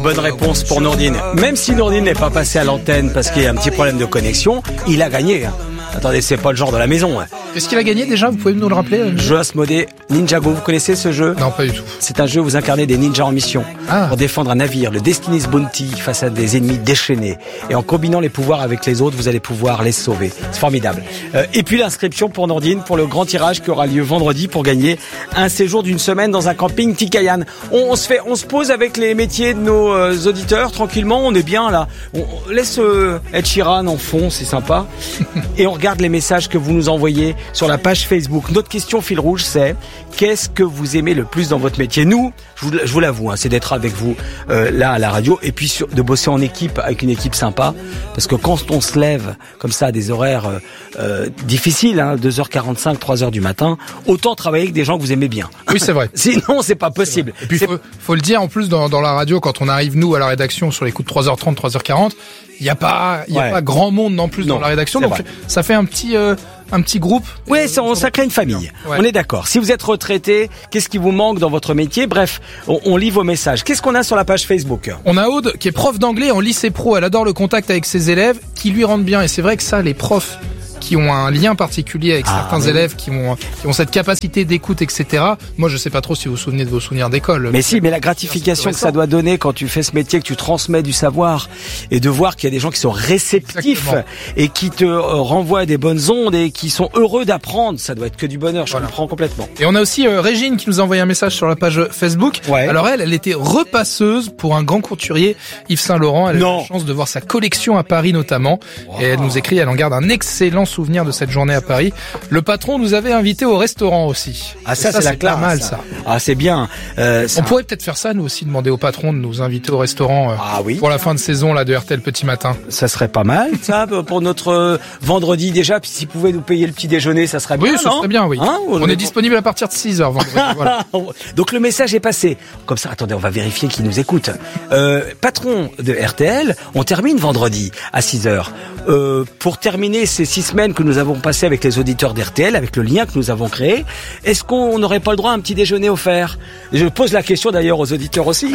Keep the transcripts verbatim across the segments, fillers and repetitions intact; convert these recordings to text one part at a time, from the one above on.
Bonne réponse pour Nourdine. Même si Nourdine n'est pas passé à l'antenne parce qu'il y a un petit problème de connexion, il a gagné. Attendez, c'est pas le genre de la maison. Qu'est-ce qu'il a gagné déjà ? Vous pouvez nous le rappeler ? Jeu Asmodée Ninjago, vous connaissez ce jeu ? Non, pas du tout. C'est un jeu où vous incarnez des ninjas en mission ah. pour défendre un navire, le Destiny's Bounty, face à des ennemis déchaînés. Et en combinant les pouvoirs avec les autres, vous allez pouvoir les sauver. C'est formidable. Euh, et puis l'inscription pour Nourdine pour le grand tirage qui aura lieu vendredi pour gagner un séjour d'une semaine dans un camping Tikayan. On, on se fait, on se pose avec les métiers de nos euh, auditeurs tranquillement. On est bien là. On, on laisse euh, Ed Sheeran en fond, c'est sympa. Et on regarde les messages que vous nous envoyez sur la page Facebook. Notre question fil rouge, c'est qu'est-ce que vous aimez le plus dans votre métier ? Nous, je vous, je vous l'avoue, hein, c'est d'être avec vous euh, là à la radio et puis sur, de bosser en équipe avec une équipe sympa. Parce que quand on se lève comme ça à des horaires euh, euh, difficiles, hein, deux heures quarante-cinq, trois heures du matin, autant travailler avec des gens que vous aimez bien. Oui, c'est vrai. Sinon, c'est pas possible. Et puis, il faut, faut le dire en plus dans, dans la radio, quand on arrive nous à la rédaction sur les coups de trois heures trente, trois heures quarante, il n'y a pas, il y a ouais. pas grand monde non plus non, dans la rédaction, donc vrai. ça fait un petit, euh, un petit groupe. Oui, ça, ça crée une famille. Ouais. On est d'accord. Si vous êtes retraité, qu'est-ce qui vous manque dans votre métier ? Bref, on, on lit vos messages. Qu'est-ce qu'on a sur la page Facebook ? On a Aude qui est prof d'anglais en lycée pro. Elle adore le contact avec ses élèves, qui lui rendent bien. Et c'est vrai que ça, les profs qui ont un lien particulier avec ah, certains oui. élèves, qui ont, qui ont cette capacité d'écoute, et cetera. Moi, je sais pas trop si vous vous souvenez de vos souvenirs d'école. Mais, mais si, mais la gratification que ça doit donner quand tu fais ce métier, que tu transmets du savoir, et de voir qu'il y a des gens qui sont réceptifs Exactement. et qui te renvoient des bonnes ondes et qui sont heureux d'apprendre, ça doit être que du bonheur, je voilà. comprends complètement. Et on a aussi euh, Régine qui nous a envoyé un message sur la page Facebook. Ouais. Alors elle, elle était repasseuse pour un grand couturier, Yves Saint Laurent. Elle a eu la chance de voir sa collection à Paris notamment. Wow. Et elle nous écrit, elle en garde un excellent souvenir de cette journée à Paris. Le patron nous avait invités au restaurant aussi. Ah ça, ça c'est la classe. Pas mal ça. Ah c'est bien. Euh, On pourrait peut-être faire ça nous aussi, demander au patron de nous inviter au restaurant euh, ah, oui. pour la fin de saison là de R T L Petit Matin. Ça serait pas mal ça pour notre euh, vendredi déjà. Puis s'ils pouvaient nous payer le petit déjeuner, ça serait bien. Oui, ça non serait bien. Oui. Hein on, on est disponible à partir de six heures vendredi. Voilà. Donc le message est passé. Comme ça, attendez, on va vérifier qui nous écoute. Euh, patron de R T L, on termine vendredi à six heures. Euh, pour terminer ces six semaines que nous avons passées avec les auditeurs d'R T L, avec le lien que nous avons créé, est-ce qu'on n'aurait pas le droit à un petit déjeuner offert ? Je pose la question d'ailleurs aux auditeurs aussi.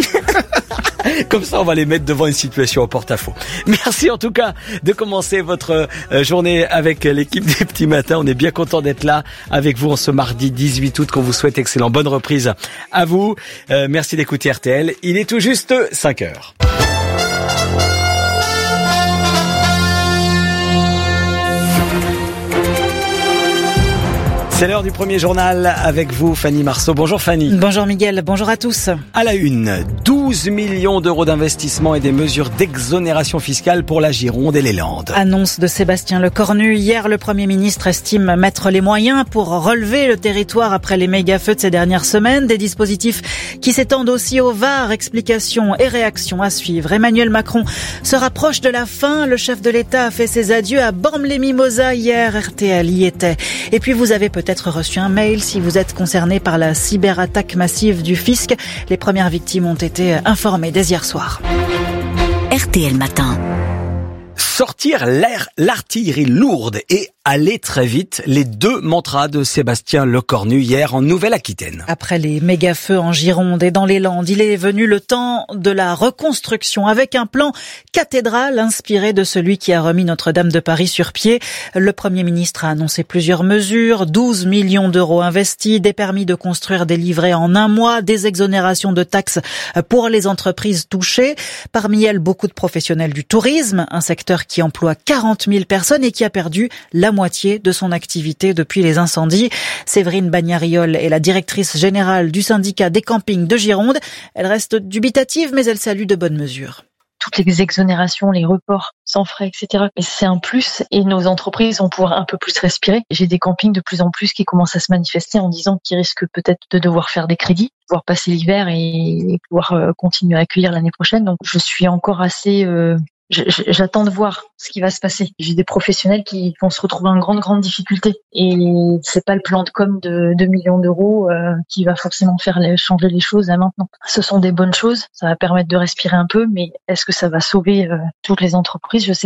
Comme ça, on va les mettre devant une situation au porte-à-faux. Merci en tout cas de commencer votre euh, journée avec l'équipe des Petits Matins. On est bien content d'être là avec vous en ce mardi dix-huit août, qu'on vous souhaite excellent. Bonne reprise à vous. Euh, merci d'écouter R T L. Il est tout juste cinq heures. C'est l'heure du premier journal avec vous, Fanny Marceau. Bonjour Fanny. Bonjour Miguel, bonjour à tous. À la une, douze millions d'euros d'investissement et des mesures d'exonération fiscale pour la Gironde et les Landes. Annonce de Sébastien Lecornu. Hier, le Premier ministre estime mettre les moyens pour relever le territoire après les méga-feux de ces dernières semaines. Des dispositifs qui s'étendent aussi au Var. Explications et réactions à suivre. Emmanuel Macron se rapproche de la fin. Le chef de l'État a fait ses adieux à Bormes-les-Mimosas hier. R T L y était. Et puis vous avez peut-être Peut-être reçu un mail si vous êtes concerné par la cyberattaque massive du fisc. Les premières victimes ont été informées dès hier soir. R T L Matin. Sortir l'air, l'artillerie lourde et aller très vite, les deux mantras de Sébastien Lecornu hier en Nouvelle-Aquitaine. Après les méga-feux en Gironde et dans les Landes, il est venu le temps de la reconstruction avec un plan cathédral inspiré de celui qui a remis Notre-Dame de Paris sur pied. Le Premier ministre a annoncé plusieurs mesures, douze millions d'euros investis, des permis de construire délivrés en un mois, des exonérations de taxes pour les entreprises touchées. Parmi elles, beaucoup de professionnels du tourisme, un secteur qui emploie quarante mille personnes et qui a perdu la moitié de son activité depuis les incendies. Séverine Bagnariol est la directrice générale du syndicat des campings de Gironde. Elle reste dubitative, mais elle salue de bonnes mesures. Toutes les exonérations, les reports sans frais, et cetera. Mais c'est un plus et nos entreprises vont pouvoir un peu plus respirer. J'ai des campings de plus en plus qui commencent à se manifester en disant qu'ils risquent peut-être de devoir faire des crédits, pouvoir passer l'hiver et pouvoir continuer à accueillir l'année prochaine. Donc je suis encore assez... Euh J'attends de voir ce qui va se passer. J'ai des professionnels qui vont se retrouver en grande, grande difficulté. Et c'est pas le plan de com de deux millions d'euros euh, qui va forcément faire les, changer les choses là maintenant. Ce sont des bonnes choses. Ça va permettre de respirer un peu, mais est-ce que ça va sauver euh, toutes les entreprises? Je sais pas.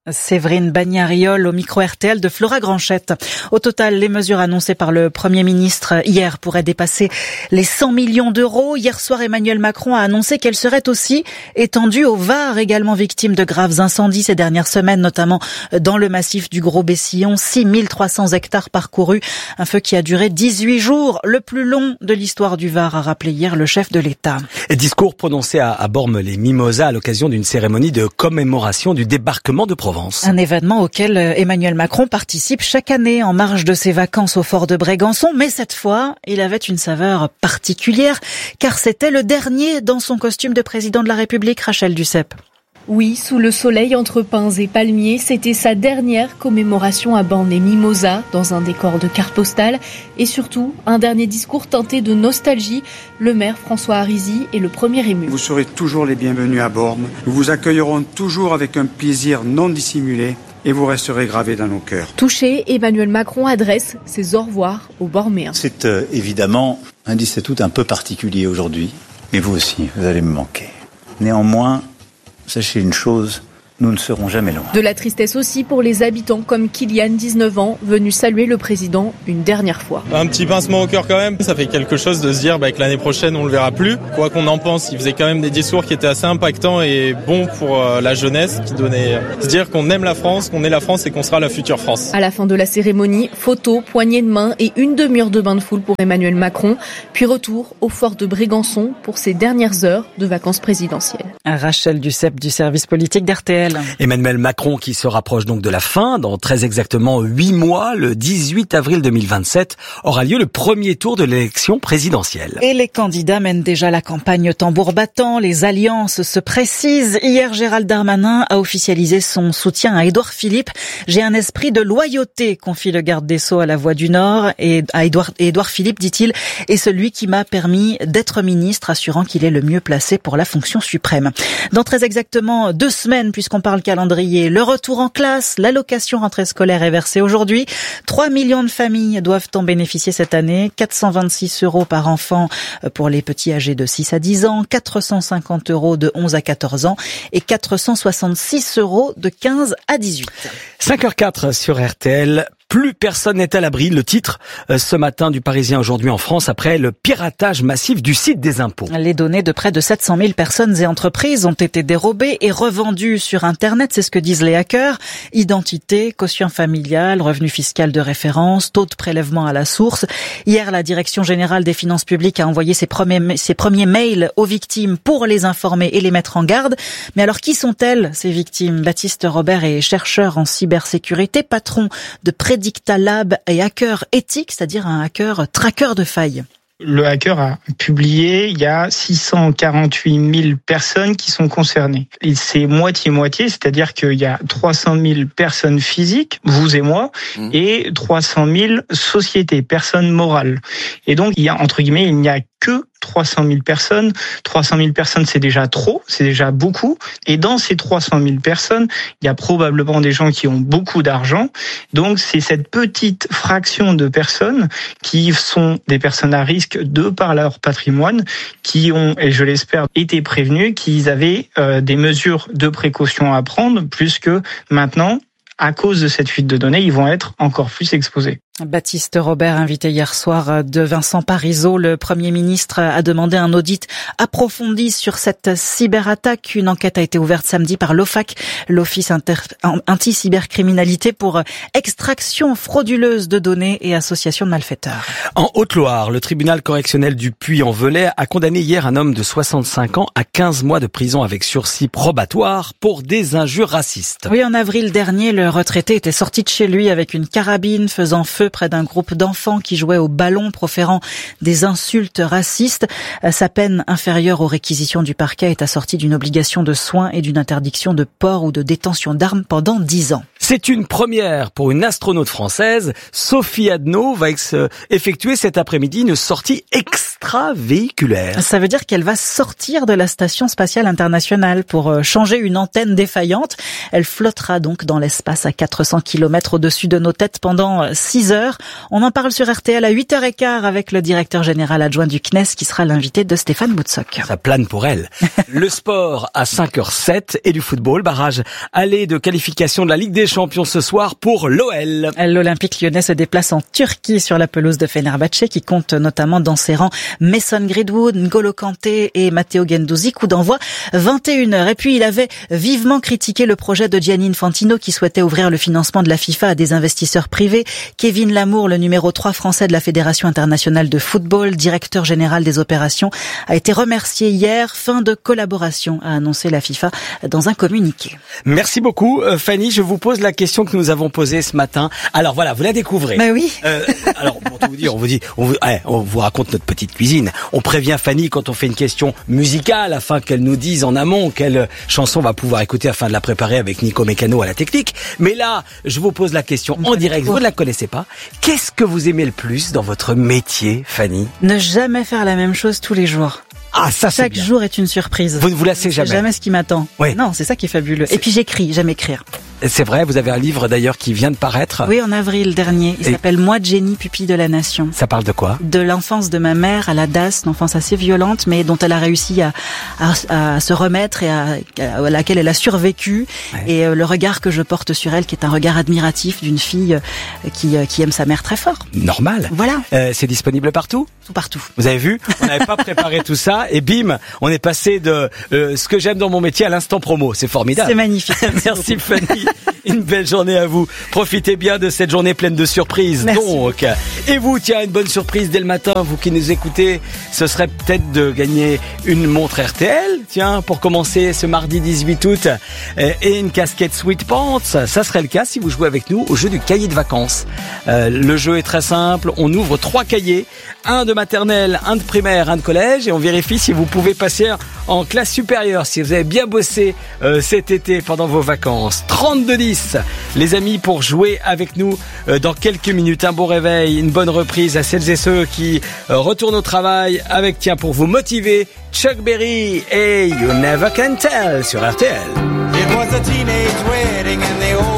Séverine Bagnariol au micro R T L de Flora Granchette. Au total, les mesures annoncées par le Premier ministre hier pourraient dépasser les cent millions d'euros. Hier soir, Emmanuel Macron a annoncé qu'elles seraient aussi étendues au Var, également victime de graves incendies ces dernières semaines, notamment dans le massif du Gros-Bessillon. six mille trois cents hectares parcourus, un feu qui a duré dix-huit jours, le plus long de l'histoire du Var, a rappelé hier le chef de l'État. Et discours prononcé à, à Bormes-les-Mimosas à l'occasion d'une cérémonie de commémoration du débarquement de Provence. Un événement auquel Emmanuel Macron participe chaque année en marge de ses vacances au fort de Brégançon, mais cette fois, il avait une saveur particulière, car c'était le dernier dans son costume de président de la République, Rachel Duceppe. Oui, sous le soleil entre pins et palmiers, c'était sa dernière commémoration à Bormes-les-Mimosas, dans un décor de carte postale, et surtout un dernier discours teinté de nostalgie. Le maire François Harizy est le premier ému. Vous serez toujours les bienvenus à Bormes. Nous vous accueillerons toujours avec un plaisir non dissimulé et vous resterez gravés dans nos cœurs. Touché, Emmanuel Macron adresse ses au revoir aux Borméens. C'est euh, évidemment un dix-sept août un peu particulier aujourd'hui, mais vous aussi, vous allez me manquer. Néanmoins, sachez une chose, nous ne serons jamais loin. De la tristesse aussi pour les habitants comme Kylian, dix-neuf ans, venu saluer le président une dernière fois. Un petit pincement au cœur quand même, ça fait quelque chose de se dire bah, que l'année prochaine on le verra plus. Quoi qu'on en pense, il faisait quand même des discours qui étaient assez impactants et bons pour euh, la jeunesse, qui donnaient euh, se dire qu'on aime la France, qu'on est la France et qu'on sera la future France. À la fin de la cérémonie, photos, poignées de main et une demi-heure de bain de foule pour Emmanuel Macron, puis retour au fort de Brégançon pour ses dernières heures de vacances présidentielles. Rachel Duceppe du service politique d'R T L. Emmanuel Macron qui se rapproche donc de la fin. Dans très exactement huit mois, le dix-huit avril deux mille vingt-sept, aura lieu le premier tour de l'élection présidentielle. Et les candidats mènent déjà la campagne tambour battant. Les alliances se précisent. Hier, Gérald Darmanin a officialisé son soutien à Édouard Philippe. J'ai un esprit de loyauté, confie le garde des Sceaux à La Voix du Nord. Et à Édouard, Édouard Philippe, dit-il, est celui qui m'a permis d'être ministre, assurant qu'il est le mieux placé pour la fonction suprême. Dans très exactement deux semaines, puisqu'on parle calendrier, le retour en classe, l'allocation rentrée scolaire est versée aujourd'hui. trois millions de familles doivent en bénéficier cette année. quatre cent vingt-six euros par enfant pour les petits âgés de six à dix ans, quatre cent cinquante euros de onze à quatorze ans et quatre cent soixante-six euros de quinze à dix-huit. cinq heures quatre sur R T L. Plus personne n'est à l'abri, le titre ce matin du Parisien aujourd'hui en France après le piratage massif du site des impôts. Les données de près de sept cent mille personnes et entreprises ont été dérobées et revendues sur Internet, c'est ce que disent les hackers. Identité, quotient familial, revenu fiscal de référence, taux de prélèvement à la source. Hier, la Direction générale des finances publiques a envoyé ses premiers, ses premiers mails aux victimes pour les informer et les mettre en garde. Mais alors, qui sont-elles, ces victimes? Baptiste Robert est chercheur en cybersécurité, patron de Predictalab et hacker éthique, c'est-à-dire un hacker traqueur de failles. Le hacker a publié, il y a six cent quarante-huit mille personnes qui sont concernées. Et c'est moitié-moitié, c'est-à-dire qu'il y a trois cent mille personnes physiques, vous et moi, mmh. et trois cent mille sociétés, personnes morales. Et donc, il y a, entre guillemets, il n'y a que trois cent mille personnes. trois cent mille personnes, c'est déjà trop, c'est déjà beaucoup. Et dans ces trois cent mille personnes, il y a probablement des gens qui ont beaucoup d'argent. Donc, c'est cette petite fraction de personnes qui sont des personnes à risque de par leur patrimoine, qui ont, et je l'espère, été prévenus qu'ils avaient euh, des mesures de précaution à prendre, plus que maintenant, à cause de cette fuite de données, ils vont être encore plus exposés. Baptiste Robert, invité hier soir de Vincent Parisot, le Premier ministre a demandé un audit approfondi sur cette cyberattaque. Une enquête a été ouverte samedi par l'O F A C, l'Office anti-cybercriminalité, pour extraction frauduleuse de données et association de malfaiteurs. En Haute-Loire, le tribunal correctionnel du Puy-en-Velay a condamné hier un homme de soixante-cinq ans à quinze mois de prison avec sursis probatoire pour des injures racistes. Oui, en avril dernier, le retraité était sorti de chez lui avec une carabine, faisant feu près d'un groupe d'enfants qui jouaient au ballon, proférant des insultes racistes. Sa peine inférieure aux réquisitions du parquet est assortie d'une obligation de soins et d'une interdiction de port ou de détention d'armes pendant dix ans. C'est une première pour une astronaute française. Sophie Adno va ex- effectuer cet après-midi une sortie extravéhiculaire. Ça veut dire qu'elle va sortir de la station spatiale internationale pour changer une antenne défaillante. Elle flottera donc dans l'espace à quatre cents kilomètres au-dessus de nos têtes pendant six heures. On en parle sur R T L à huit heures quinze avec le directeur général adjoint du C N E S qui sera l'invité de Stéphane Boutsock. Ça plane pour elle. Le sport à cinq heures sept et du football. Barrage aller de qualification de la Ligue des Champions ce soir pour l'O L. L'Olympique lyonnais se déplace en Turquie sur la pelouse de Fenerbahçe qui compte notamment dans ses rangs Mason Greenwood, N'Golo Kanté et Matteo Guendouzi. Coup d'envoi vingt et une heures. Et puis il avait vivement critiqué le projet de Gianni Infantino qui souhaitait ouvrir le financement de la FIFA à des investisseurs privés. Kevin Lamour, le numéro trois français de la Fédération internationale de football, directeur général des opérations, a été remercié hier. Fin de collaboration, a annoncé la FIFA dans un communiqué. Merci beaucoup Fanny. Je vous pose la question que nous avons posée ce matin. Alors voilà, vous la découvrez. Bah oui. Euh, alors pour tout vous dire, on vous dit, on vous, eh, on vous raconte notre petite cuisine. On prévient Fanny quand on fait une question musicale afin qu'elle nous dise en amont quelle chanson on va pouvoir écouter afin de la préparer avec Nico Mécano à la technique. Mais là, je vous pose la question en direct. Vous ne la connaissez pas. Qu'est-ce que vous aimez le plus dans votre métier, Fanny? Ne jamais faire la même chose tous les jours. Ah, ça, c'est Chaque bien. jour est une surprise. Vous ne vous lassez jamais. Jamais ce qui m'attend. Oui. Non, c'est ça qui est fabuleux. C'est... Et puis j'écris, j'aime écrire. C'est vrai, vous avez un livre d'ailleurs qui vient de paraître. Oui, en avril dernier. Il Et... s'appelle Moi, Jenny, pupille de la nation. Ça parle de quoi? De l'enfance de ma mère à la D A S, une enfance assez violente, mais dont elle a réussi à, à, à se remettre et à, à laquelle elle a survécu. Ouais. Et euh, le regard que je porte sur elle, qui est un regard admiratif d'une fille euh, qui, euh, qui aime sa mère très fort. Normal. Voilà. Euh, c'est disponible partout? Tout partout. Vous avez vu? On n'avait pas préparé tout ça et bim, on est passé de euh, ce que j'aime dans mon métier à l'instant promo. C'est formidable. C'est magnifique. Merci Fanny. Une belle journée à vous. Profitez bien de cette journée pleine de surprises. Merci. Donc, et vous, tiens, une bonne surprise dès le matin, vous qui nous écoutez, ce serait peut-être de gagner une montre R T L, tiens, pour commencer ce mardi dix-huit août, et une casquette Sweet Pants. Ça serait le cas si vous jouez avec nous au jeu du cahier de vacances. Euh, le jeu est très simple. On ouvre trois cahiers, un de maternelle, un de primaire, un de collège, et on vérifie si vous pouvez passer en classe supérieure, si vous avez bien bossé euh, cet été pendant vos vacances. trente-deux dix, les amis, pour jouer avec nous euh, dans quelques minutes. Un bon réveil, une bonne reprise à celles et ceux qui euh, retournent au travail avec, tiens, pour vous motiver, Chuck Berry et You Never Can Tell sur R T L. It was a teenage wedding and the old